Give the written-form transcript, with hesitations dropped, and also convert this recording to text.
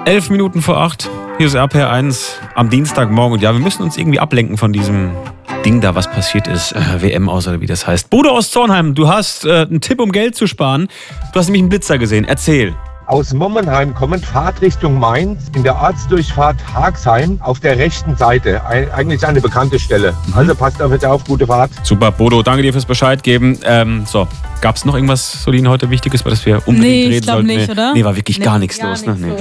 11 Minuten vor 8. Hier ist RPR1 am Dienstagmorgen. Und ja, wir müssen uns irgendwie ablenken von diesem Ding da, was passiert ist. WM aus oder wie das heißt. Bodo aus Zornheim, du hast einen Tipp, um Geld zu sparen. Du hast nämlich einen Blitzer gesehen. Erzähl. Aus Mommenheim kommend Fahrtrichtung Mainz in der Ortsdurchfahrt Haagsheim auf der rechten Seite. Eigentlich eine bekannte Stelle. Also passt auf, auf, gute Fahrt. Super, Bodo, danke dir fürs Bescheid geben. Gab es noch irgendwas, Solin, heute Wichtiges, über das wir unbedingt reden sollten? Nee, ich glaube nicht, oder? Nee, war wirklich gar nichts los. Ne? Nee.